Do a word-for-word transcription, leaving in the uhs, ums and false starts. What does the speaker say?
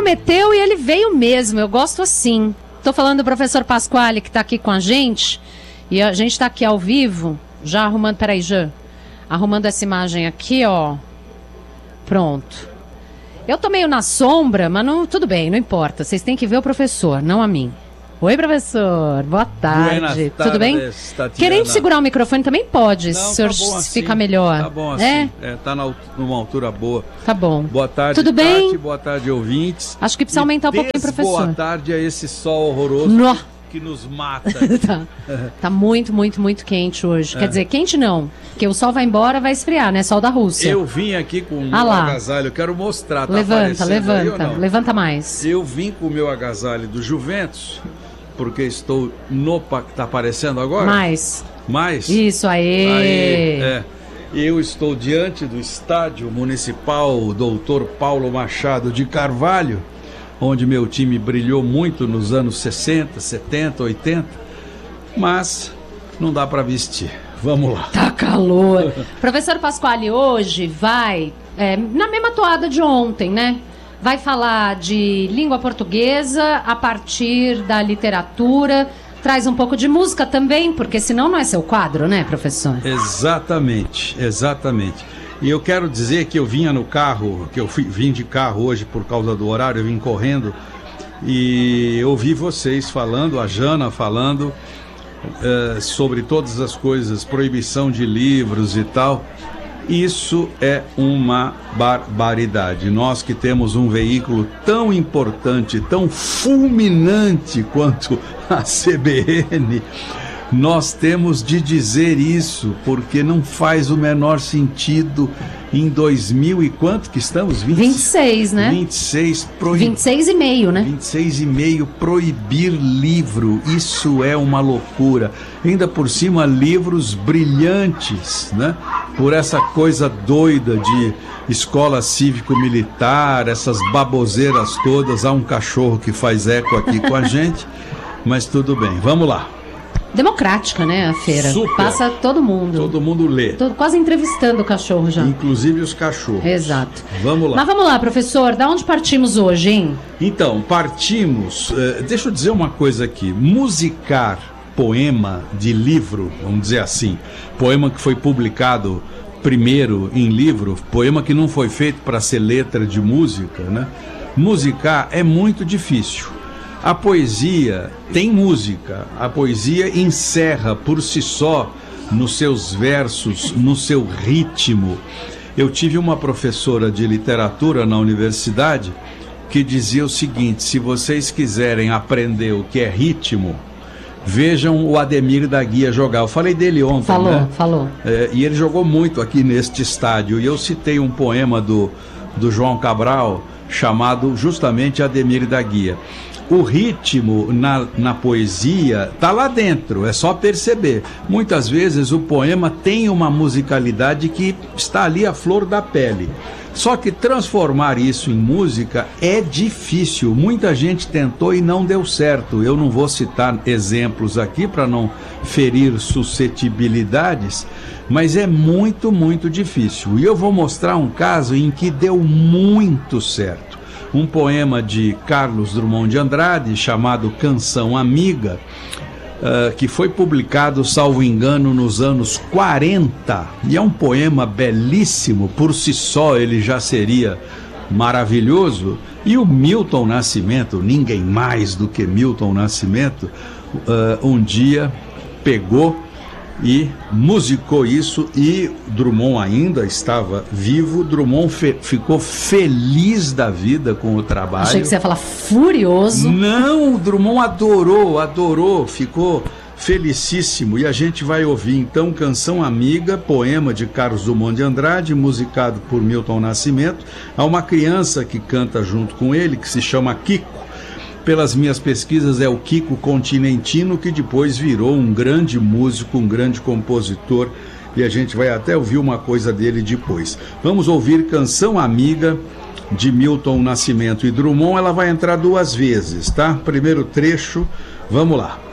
prometeu e ele veio mesmo. Eu gosto assim. Tô falando do professor Pasquale, que tá aqui com a gente. E a gente tá aqui ao vivo, já arrumando... Peraí, Jean. Arrumando essa imagem aqui, ó. Pronto. Eu tô meio na sombra, mas não, tudo bem, não importa. Vocês têm que ver o professor, não a mim. Oi, professor. Boa tarde. Buenas Tudo bem? tardes, Tatiana. Querendo segurar o microfone também pode, Não, se o senhor tá bom assim, fica melhor. Tá bom assim. É? É, tá na, numa altura boa. Tá bom. Boa tarde, Tudo bem? Tati, boa tarde, ouvintes. Acho que precisa E aumentar um pouquinho, professor. Boa tarde a esse sol horroroso No... que nos mata. tá. tá muito, muito, muito quente hoje. É. Quer dizer, quente não, porque o sol vai embora, vai esfriar, né? Sol da Rússia. Eu vim aqui com o Ah meu lá. agasalho, eu quero mostrar. Tá Levanta, aparecendo aí ou levanta, não? levanta mais. Eu vim com o meu agasalho do Juventus, porque estou no... pa- Tá aparecendo agora? Mais. Mais? Isso aí. Aí, é. Eu estou diante do Estádio Municipal doutor Paulo Machado de Carvalho, onde meu time brilhou muito nos anos sessenta, setenta, oitenta, mas não dá para vestir. Vamos lá. Tá calor. Professor Pasquale hoje vai, é, na mesma toada de ontem, né? Vai falar de língua portuguesa a partir da literatura, traz um pouco de música também, porque senão não é seu quadro, né, professor? Exatamente, exatamente. E eu quero dizer que eu vinha no carro, que eu fui, vim de carro hoje por causa do horário, eu vim correndo e ouvi vocês falando, a Jana falando uh, sobre todas as coisas, proibição de livros e tal. Isso é uma barbaridade. Nós que temos um veículo tão importante, tão fulminante quanto a C B N, nós temos de dizer isso, porque não faz o menor sentido em dois mil e quanto que estamos? vinte, vinte e seis, né? vinte e seis, proib... vinte e seis e meio, né? vinte e seis e meio, proibir livro, isso é uma loucura. Ainda por cima, livros brilhantes, né? Por essa coisa doida de escola cívico-militar, essas baboseiras todas. Há um cachorro que faz eco aqui com a gente, mas tudo bem, vamos lá. Democrática, né, a feira. Super. Passa todo mundo. Todo mundo lê. Tô quase entrevistando o cachorro já. Inclusive os cachorros. Exato. Vamos lá. Mas vamos lá, professor, da onde partimos hoje, hein? Então, partimos... Uh, deixa eu dizer uma coisa aqui. Musicar poema de livro, vamos dizer assim, poema que foi publicado primeiro em livro, poema que não foi feito para ser letra de música, né? Musicar é muito difícil. A poesia tem música, a poesia encerra por si só nos seus versos, no seu ritmo. Eu tive uma professora de literatura na universidade que dizia o seguinte: se vocês quiserem aprender o que é ritmo, vejam o Ademir da Guia jogar. Eu falei dele ontem, falou, né? Falou, é, e ele jogou muito aqui neste estádio, e eu citei um poema do, do João Cabral chamado justamente Ademir da Guia. O ritmo na, na poesia está lá dentro, é só perceber. Muitas vezes o poema tem uma musicalidade que está ali à flor da pele. Só que transformar isso em música é difícil. Muita gente tentou e não deu certo. Eu não vou citar exemplos aqui para não ferir suscetibilidades, mas é muito, muito difícil. E eu vou mostrar um caso em que deu muito certo. Um poema de Carlos Drummond de Andrade, chamado Canção Amiga, uh, que foi publicado, salvo engano, nos anos quarenta. E é um poema belíssimo, por si só ele já seria maravilhoso. E o Milton Nascimento, ninguém mais do que Milton Nascimento, uh, um dia pegou e musicou isso, e Drummond ainda estava vivo. Drummond fe- ficou feliz da vida com o trabalho. Achei que você ia falar furioso. Não, Drummond adorou, adorou, ficou felicíssimo. E a gente vai ouvir então Canção Amiga, poema de Carlos Drummond de Andrade, musicado por Milton Nascimento. Há uma criança que canta junto com ele, que se chama Kiko. Pelas minhas pesquisas é o Kiko Continentino, que depois virou um grande músico, um grande compositor, e a gente vai até ouvir uma coisa dele depois. Vamos ouvir Canção Amiga de Milton Nascimento e Drummond. Ela vai entrar duas vezes, tá? Primeiro trecho, vamos lá.